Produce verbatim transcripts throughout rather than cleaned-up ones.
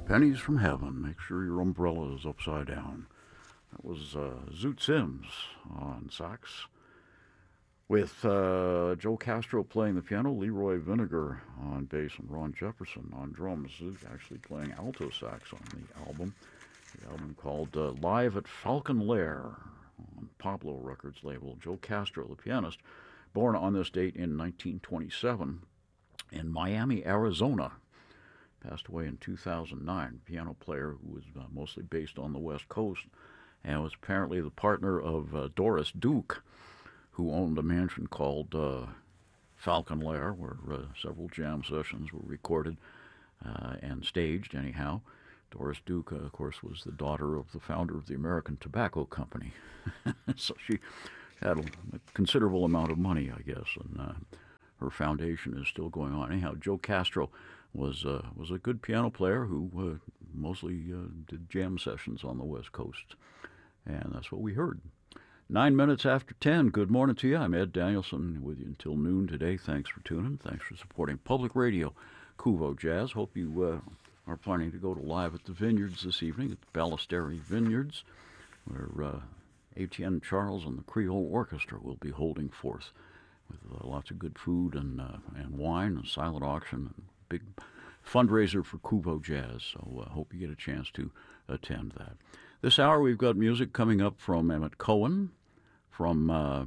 Pennies from Heaven. Make sure your umbrella is upside down. That was uh, Zoot Sims on sax, with uh, Joe Castro playing the piano, Leroy Vinegar on bass, and Ron Jefferson on drums. Zoot actually playing alto sax on the album. The album called uh, Live at Falcon Lair on Pablo Records label. Joe Castro, the pianist, born on this date in nineteen twenty-seven in Miami, Arizona. Passed away in two thousand nine. Piano player who was uh, mostly based on the West Coast and was apparently the partner of uh, Doris Duke, who owned a mansion called uh, Falcon Lair, where uh, several jam sessions were recorded uh, and staged, anyhow. Doris Duke, uh, of course, was the daughter of the founder of the American Tobacco Company. So she had a, a considerable amount of money, I guess, and uh, her foundation is still going on. Anyhow, Joe Castro was uh, was a good piano player who uh, mostly uh, did jam sessions on the West Coast, and that's what we heard. Nine minutes after ten, good morning to you. I'm Ed Danielson with you until noon today. Thanks for tuning. Thanks for supporting Public Radio, Kuvo Jazz. Hope you uh, are planning to go to Live at the Vineyards this evening at the Ballesteri Vineyards, where uh, Etienne Charles and the Creole Orchestra will be holding forth with uh, lots of good food and uh, and wine and silent auction and big fundraiser for Kuvo Jazz. So I uh, hope you get a chance to attend that. This hour we've got music coming up from Emmett Cohen, from, uh,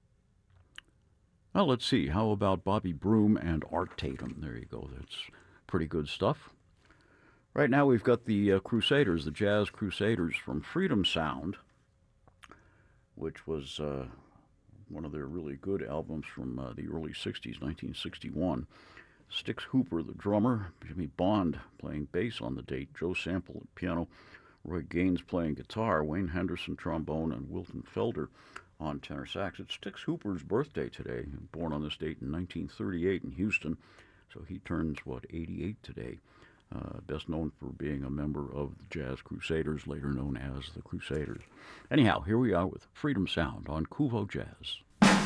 well, let's see, how about Bobby Broom and Art Tatum? There you go, that's pretty good stuff. Right now we've got the uh, Crusaders, the Jazz Crusaders from Freedom Sound, which was uh, one of their really good albums from uh, the early sixties, nineteen sixty-one. Stix Hooper, the drummer, Jimmy Bond playing bass on the date, Joe Sample at piano, Roy Gaines playing guitar, Wayne Henderson trombone, and Wilton Felder on tenor sax. It's Stix Hooper's birthday today, born on this date in nineteen thirty-eight in Houston, so he turns, what, eighty-eight today. Uh, best known for being a member of the Jazz Crusaders, later known as the Crusaders. Anyhow, here we are with Freedom Sound on Kuvo Jazz.